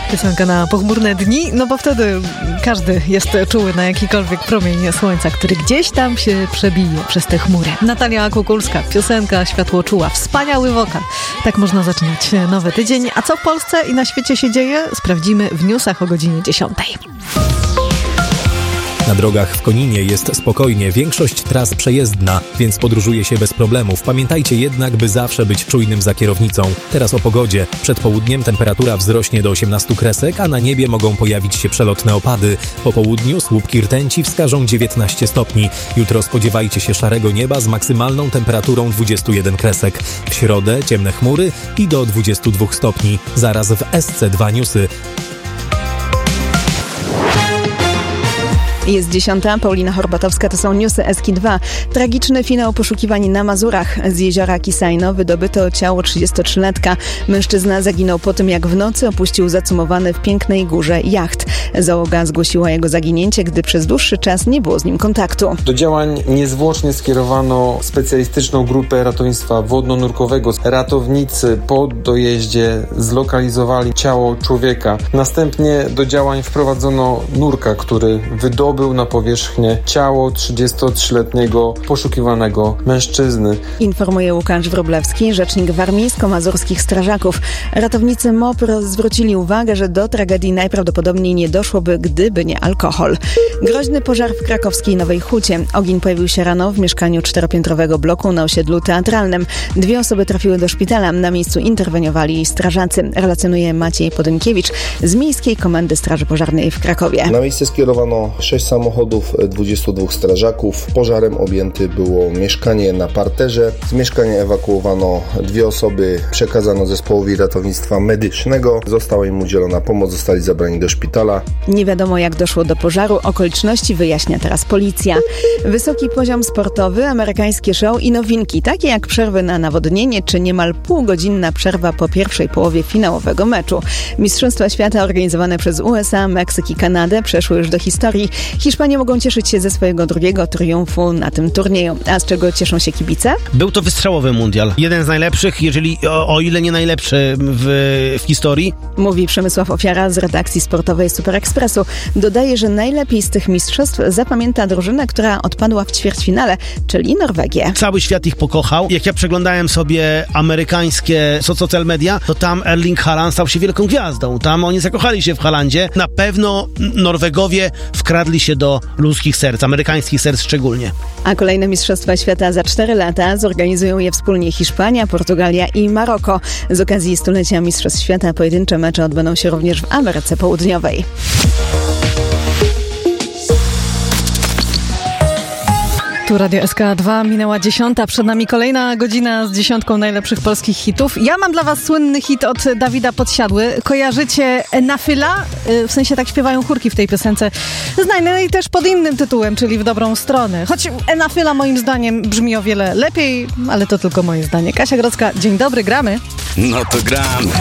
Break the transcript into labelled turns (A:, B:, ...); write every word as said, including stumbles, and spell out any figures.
A: Piosenka na pochmurne dni, no bo wtedy każdy jest czuły na jakikolwiek promień słońca, który gdzieś tam się przebije przez te chmury. Natalia Kukulska, piosenka Światłoczuła, wspaniały wokal. Tak można zaczynać nowy tydzień. A co w Polsce i na świecie się dzieje? Sprawdzimy w newsach o godzinie dziesiątej.
B: Na drogach w Koninie jest spokojnie, większość tras przejezdna, więc podróżuje się bez problemów. Pamiętajcie jednak, by zawsze być czujnym za kierownicą. Teraz o pogodzie. Przed południem temperatura wzrośnie do osiemnastu kresek, a na niebie mogą pojawić się przelotne opady. Po południu słupki rtęci wskażą dziewiętnaście stopni. Jutro spodziewajcie się szarego nieba z maksymalną temperaturą dwudziestu jeden kresek. W środę ciemne chmury i do dwudziestu dwóch stopni. Zaraz w S C dwa Newsy.
C: Jest dziesiąta, Paulina Horbatowska, to są newsy S K dwa. Tragiczny finał poszukiwań na Mazurach. Z jeziora Kisajno wydobyto ciało trzydziestotrzylatka. Mężczyzna zaginął po tym, jak w nocy opuścił zacumowany w Pięknej Górze jacht. Załoga zgłosiła jego zaginięcie, gdy przez dłuższy czas nie było z nim kontaktu.
D: Do działań niezwłocznie skierowano specjalistyczną grupę ratownictwa wodno-nurkowego. Ratownicy po dojeździe zlokalizowali ciało człowieka. Następnie do działań wprowadzono nurka, który wydobył był na powierzchnię ciało trzydziestotrzyletniego poszukiwanego mężczyzny.
C: Informuje Łukasz Wróblewski, rzecznik warmińsko-mazurskich strażaków. Ratownicy M O P R zwrócili uwagę, że do tragedii najprawdopodobniej nie doszłoby, gdyby nie alkohol. Groźny pożar w krakowskiej Nowej Hucie. Ogień pojawił się rano w mieszkaniu czteropiętrowego bloku na osiedlu Teatralnym. Dwie osoby trafiły do szpitala. Na miejscu interweniowali strażacy. Relacjonuje Maciej Podynkiewicz z Miejskiej Komendy Straży Pożarnej w Krakowie.
E: Na miejsce skierowano sześć samochodów, dwudziestu dwóch strażaków. Pożarem objęte było mieszkanie na parterze. Z mieszkania ewakuowano dwie osoby, przekazano zespołowi ratownictwa medycznego. Została im udzielona pomoc, zostali zabrani do szpitala.
C: Nie wiadomo, jak doszło do pożaru. Okoliczności wyjaśnia teraz policja. Wysoki poziom sportowy, amerykańskie show i nowinki, takie jak przerwy na nawodnienie czy niemal półgodzinna przerwa po pierwszej połowie finałowego meczu. Mistrzostwa świata organizowane przez U S A, Meksyk i Kanadę przeszły już do historii. Hiszpanie mogą cieszyć się ze swojego drugiego triumfu na tym turnieju. A z czego cieszą się kibice?
F: Był to wystrzałowy mundial. Jeden z najlepszych, jeżeli o, o ile nie najlepszy w, w historii.
C: Mówi Przemysław Ofiara z redakcji sportowej Super Expressu. Dodaje, że najlepiej z tych mistrzostw zapamięta drużynę, która odpadła w ćwierćfinale, czyli Norwegię.
F: Cały świat ich pokochał. Jak ja przeglądałem sobie amerykańskie social media, to tam Erling Haaland stał się wielką gwiazdą. Tam oni zakochali się w Haalandzie. Na pewno Norwegowie wkradli się do ludzkich serc, amerykańskich serc szczególnie.
C: A kolejne Mistrzostwa Świata za cztery lata zorganizują je wspólnie Hiszpania, Portugalia i Maroko. Z okazji stulecia Mistrzostw Świata pojedyncze mecze odbędą się również w Ameryce Południowej.
A: Tu Radio S K dwa, minęła dziesiąta, przed nami kolejna godzina z dziesiątką najlepszych polskich hitów. Ja mam dla was słynny hit od Dawida Podsiadły. Kojarzycie Enafyla? W sensie tak śpiewają chórki w tej piosence. Znanej też pod innym tytułem, czyli W dobrą stronę. Choć Enafyla moim zdaniem brzmi o wiele lepiej, ale to tylko moje zdanie. Kasia Grodzka, dzień dobry, gramy.
G: No to gramy.